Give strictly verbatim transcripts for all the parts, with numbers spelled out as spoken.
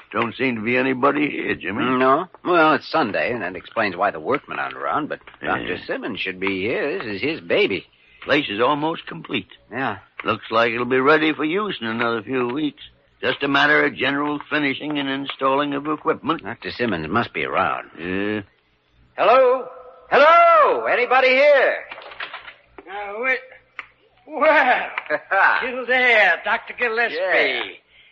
Don't seem to be anybody here, Jimmy. No? Well, it's Sunday, and that explains why the workmen aren't around, but Yeah. Doctor Simmons should be here. This is his baby. Place is almost complete. Yeah. Looks like it'll be ready for use in another few weeks. Just a matter of general finishing and installing of equipment. Doctor Simmons must be around. Yeah. Hello? Hello? Anybody here? Uh, wait. Well, Kildare, Doctor Gillespie. Yeah.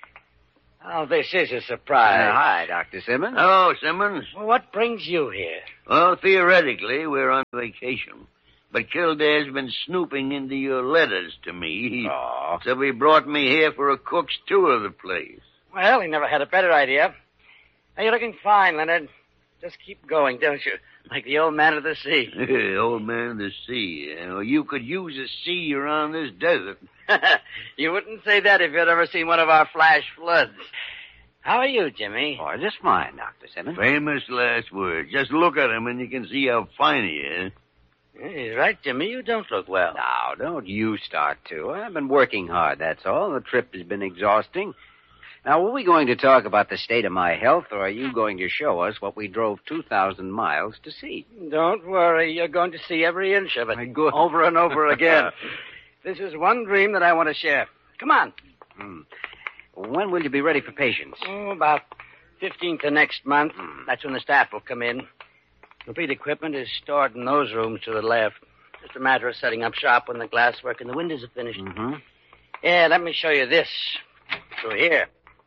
Oh, this is a Uh, surprise. hi, Doctor Simmons. Hello, Simmons. Well, what brings you here? Well, theoretically, we're on vacation. But Kildare's been snooping into your letters to me. Oh. So he brought me here for a cook's tour of the place. Well, he never had a better idea. Now, you're looking fine, Leonard. Just keep going, don't you? Like the old man of the sea. Old man of the sea. You know, you could use a sea around this desert. You wouldn't say that if you'd ever seen one of our flash floods. How are you, Jimmy? Oh, just fine, Doctor Simmons. Famous last words. Just look at him and you can see how fine he is. Yeah, he's right, Jimmy. You don't look well. Now, don't you start to. I've been working hard, that's all. The trip has been exhausting. Now, were we going to talk about the state of my health, or are you going to show us what we drove two thousand miles to see? Don't worry. You're going to see every inch of it. Good. Over and over again. This is one dream that I want to share. Come on. Hmm. When will you be ready for patients? Oh, about fifteenth of next month. Hmm. That's when the staff will come in. Complete equipment is stored in those rooms to the left. Just a matter of setting up shop when the glasswork and the windows are finished. Mm-hmm. Yeah, let me show you this. Through here.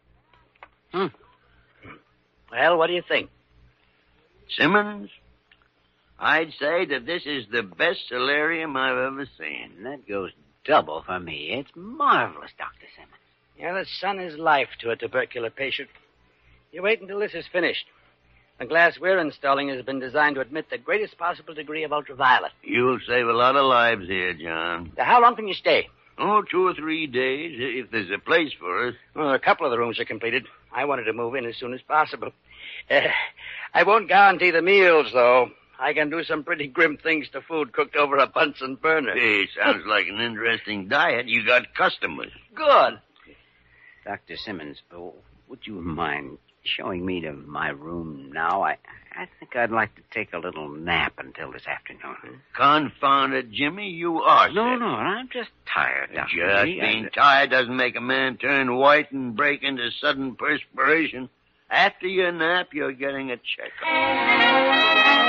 Hmm. Well, what do you think? Simmons, I'd say that this is the best solarium I've ever seen. And that goes double for me. It's marvelous, Doctor Simmons. Yeah, the sun is life to a tubercular patient. You wait until this is finished. The glass we're installing has been designed to admit the greatest possible degree of ultraviolet. You'll save a lot of lives here, John. Now, how long can you stay? Oh, two or three days, if there's a place for us. Well, a couple of the rooms are completed. I wanted to move in as soon as possible. Uh, I won't guarantee the meals, though. I can do some pretty grim things to food cooked over a Bunsen burner. Hey, sounds like an interesting diet. You got customers. Good. Doctor Simmons, oh, would you mind showing me to my room now? I I think I'd like to take a little nap until this afternoon. Confound it, Jimmy, you are No, sick. no, I'm just tired, Doctor Just Lee. being I- tired doesn't make a man turn white and break into sudden perspiration. After your nap, you're getting a checkup.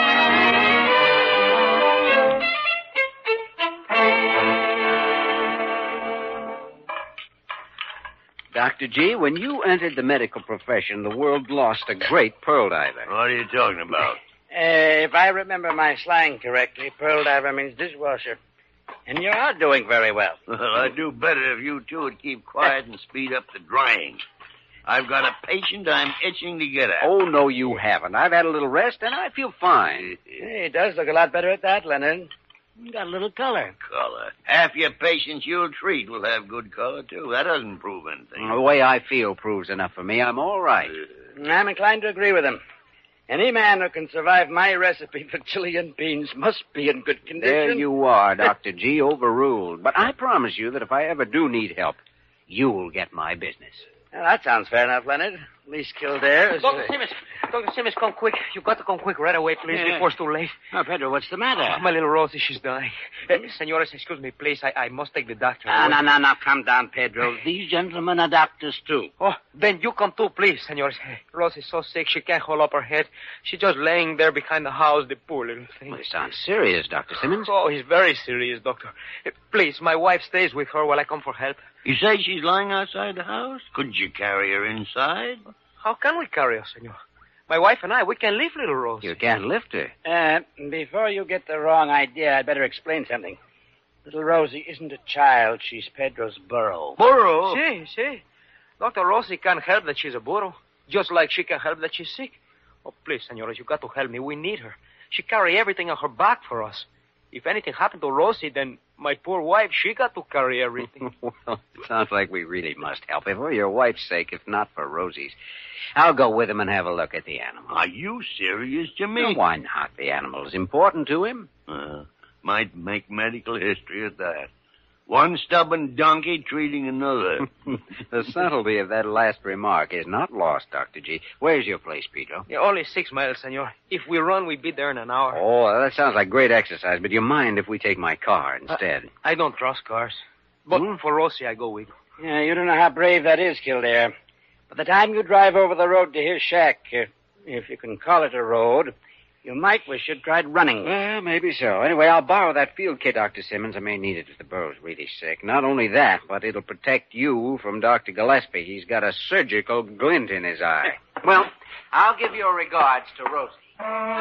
Doctor G, when you entered the medical profession, the world lost a great pearl diver. What are you talking about? Uh, if I remember my slang correctly, pearl diver means dishwasher. And you are doing very well. Well, I'd do better if you two would keep quiet and speed up the drying. I've got a patient I'm itching to get at. Oh, no, you haven't. I've had a little rest, and I feel fine. Hey, it does look a lot better at that, Leonard. You got a little color. Color. Half your patients you'll treat will have good color, too. That doesn't prove anything. The way I feel proves enough for me. I'm all right. I'm inclined to agree with him. Any man who can survive my recipe for Chilean beans must be in good condition. There you are, Doctor G, overruled. But I promise you that if I ever do need help, you'll get my business. Well, that sounds fair enough, Leonard. At least Kildare is... Doctor Simmons, Doctor Simmons, come quick. You've got to come quick right away, please, Yeah. before it's too late. Oh, Pedro, what's the matter? Oh, my little Rosie, she's dying. Uh, senores, excuse me, please. I, I must take the doctor. Ah, away. no, no, no, calm down, Pedro. These gentlemen are doctors, too. Oh, then you come too, please, senores. Rosie's so sick, she can't hold up her head. She's just laying there behind the house, the poor little thing. Well, it sounds serious, Doctor Simmons. Oh, he's very serious, doctor. Uh, Please, my wife stays with her while I come for help. You say she's lying outside the house? Couldn't you carry her inside? How can we carry her, senor? My wife and I, we can leave little Rosie. You can't lift her. Uh, before you get the wrong idea, I'd better explain something. Little Rosie isn't a child. She's Pedro's burro. Burro? See, see. Doctor Rosie can't help that she's a burro, just like she can help that she's sick. Oh, please, senores, you got to help me. We need her. She carry everything on her back for us. If anything happened to Rosie, then my poor wife, she got to carry everything. Well, it sounds like we really must help her for your wife's sake, if not for Rosie's. I'll go with him and have a look at the animal. Are you serious, Jimmy? Well, why not? The animal's important to him. Uh, might make medical history at that. One stubborn donkey treating another. The subtlety of that last remark is not lost, Doctor G. Where's your place, Pedro? Yeah, only six miles, senor. If we run, we'd be there in an hour. Oh, that sounds like great exercise, but you mind if we take my car instead? Uh, I don't trust cars. But Hmm? for Rossi, I go with you. Yeah, you don't know how brave that is, Kildare. By the time you drive over the road to his shack, uh, if you can call it a road, you might wish you'd tried running. Well, maybe so. Anyway, I'll borrow that field kit, Doctor Simmons. I may need it if the burro's really sick. Not only that, but it'll protect you from Doctor Gillespie. He's got a surgical glint in his eye. Well, I'll give your regards to Rosie.